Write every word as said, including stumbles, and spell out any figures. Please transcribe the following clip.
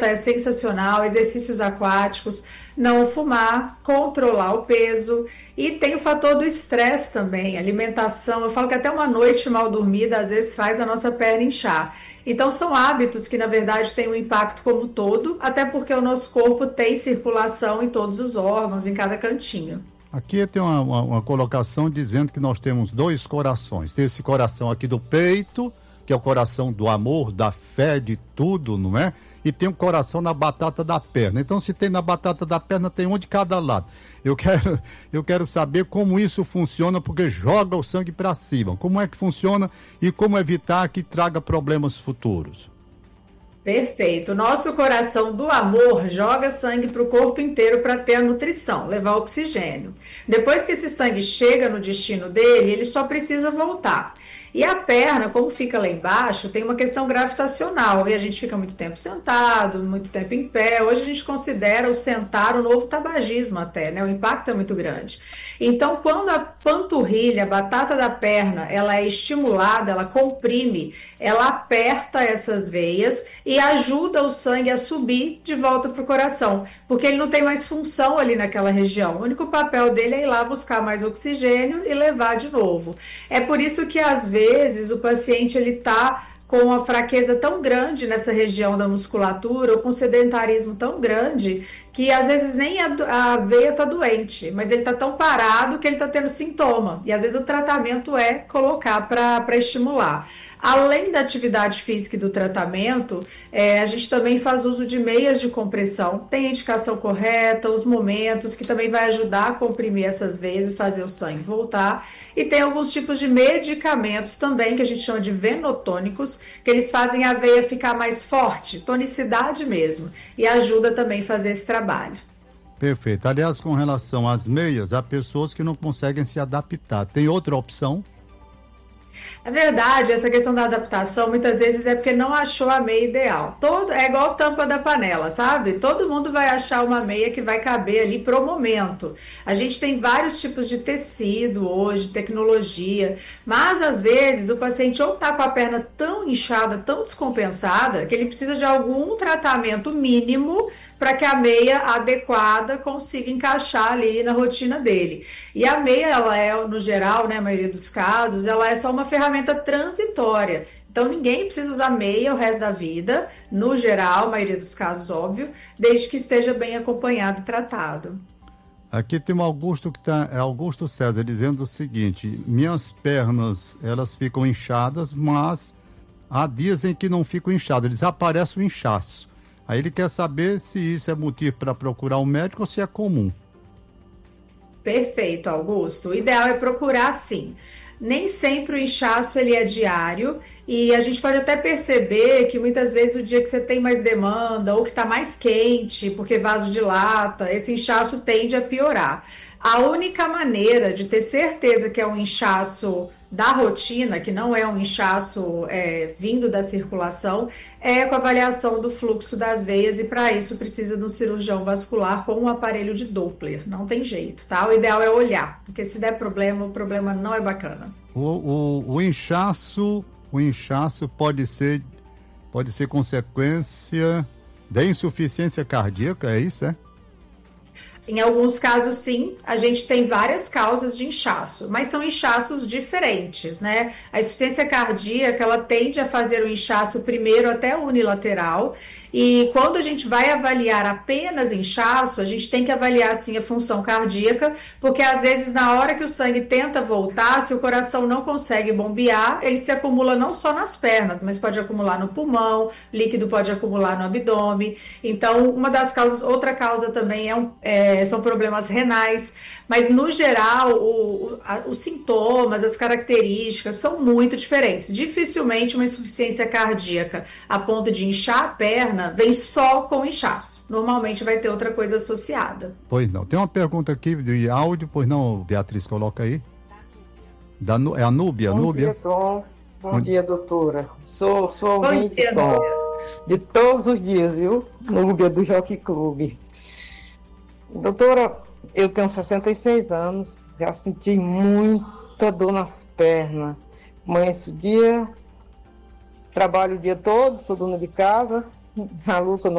dieta é sensacional, exercícios aquáticos, não fumar, controlar o peso. E tem o fator do estresse também, alimentação. Eu falo que até uma noite mal dormida às vezes faz a nossa perna inchar. Então são hábitos que na verdade têm um impacto como um todo, até porque o nosso corpo tem circulação em todos os órgãos, em cada cantinho. Aqui tem uma, uma, uma colocação dizendo que nós temos dois corações. Tem esse coração aqui do peito, que é o coração do amor, da fé, de tudo, não é? E tem um coração na batata da perna. Então, se tem na batata da perna, tem um de cada lado. Eu quero, eu quero saber como isso funciona, porque joga o sangue para cima. Como é que funciona e como evitar que traga problemas futuros? Perfeito. O nosso coração do amor joga sangue para o corpo inteiro para ter a nutrição, levar oxigênio. Depois que esse sangue chega no destino dele, ele só precisa voltar. E a perna, como fica lá embaixo, tem uma questão gravitacional e a gente fica muito tempo sentado, muito tempo em pé. Hoje a gente considera o sentar o novo tabagismo até, né? O impacto é muito grande. Então, quando a panturrilha, a batata da perna, ela é estimulada, ela comprime, ela aperta essas veias e ajuda o sangue a subir de volta para o coração, porque ele não tem mais função ali naquela região. O único papel dele é ir lá buscar mais oxigênio e levar de novo. É por isso que, às vezes, o paciente ele está com uma fraqueza tão grande nessa região da musculatura, ou com sedentarismo tão grande, que às vezes nem a, a veia está doente, mas ele está tão parado que ele está tendo sintoma. E às vezes o tratamento é colocar para estimular. Além da atividade física e do tratamento, é, a gente também faz uso de meias de compressão. Tem a indicação correta, os momentos, que também vai ajudar a comprimir essas veias e fazer o sangue voltar. E tem alguns tipos de medicamentos também, que a gente chama de venotônicos, que eles fazem a veia ficar mais forte, tonicidade mesmo, e ajuda também a fazer esse trabalho. Perfeito. Aliás, com relação às meias, há pessoas que não conseguem se adaptar. Tem outra opção? É verdade, essa questão da adaptação muitas vezes é porque não achou a meia ideal. Todo, é igual tampa da panela, sabe? Todo mundo vai achar uma meia que vai caber ali pro momento. A gente tem vários tipos de tecido hoje, tecnologia, mas às vezes o paciente ou tá com a perna tão inchada, tão descompensada, que ele precisa de algum tratamento mínimo para que a meia adequada consiga encaixar ali na rotina dele. E a meia, ela é, no geral, né, a maioria dos casos, ela é só uma ferramenta transitória. Então, ninguém precisa usar meia o resto da vida, no geral, a maioria dos casos, óbvio, desde que esteja bem acompanhado e tratado. Aqui tem um Augusto, que tá, é Augusto César, dizendo o seguinte: minhas pernas, elas ficam inchadas, mas há dias em que não ficam inchadas, desaparece o inchaço. Aí ele quer saber se isso é motivo para procurar um médico ou se é comum. Perfeito, Augusto. O ideal é procurar sim. Nem sempre o inchaço ele é diário e a gente pode até perceber que muitas vezes o dia que você tem mais demanda ou que está mais quente porque vaso dilata, esse inchaço tende a piorar. A única maneira de ter certeza que é um inchaço da rotina, que não é um inchaço é, vindo da circulação, é com a avaliação do fluxo das veias e para isso precisa de um cirurgião vascular com um aparelho de Doppler. Não tem jeito, tá? O ideal é olhar, porque se der problema, o problema não é bacana. O, o, o inchaço, o inchaço pode ser, pode ser consequência da insuficiência cardíaca, é isso, é? Em alguns casos, sim, a gente tem várias causas de inchaço, mas são inchaços diferentes, né? A insuficiência cardíaca, ela tende a fazer o inchaço primeiro até unilateral, e quando a gente vai avaliar apenas inchaço, a gente tem que avaliar, sim, a função cardíaca, porque às vezes na hora que o sangue tenta voltar, se o coração não consegue bombear, ele se acumula não só nas pernas, mas pode acumular no pulmão, líquido pode acumular no abdômen. Então, uma das causas, outra causa também é, um, é são problemas renais, mas no geral, o, o, a, os sintomas, as características são muito diferentes. Dificilmente uma insuficiência cardíaca a ponto de inchar a perna vem só com inchaço. Normalmente vai ter outra coisa associada. Pois não. Tem uma pergunta aqui de áudio, pois não, Beatriz, coloca aí. Da, é a Núbia, Bom Núbia. dia, Tom. Bom, Bom dia, doutora. Sou, sou ouvinte, dia, Tom, Núbia. de todos os dias, viu? Núbia do Jockey Club. Doutora, eu tenho sessenta e seis anos, já senti muita dor nas pernas. Amanheço o dia, trabalho o dia todo, sou dona de casa, na luta no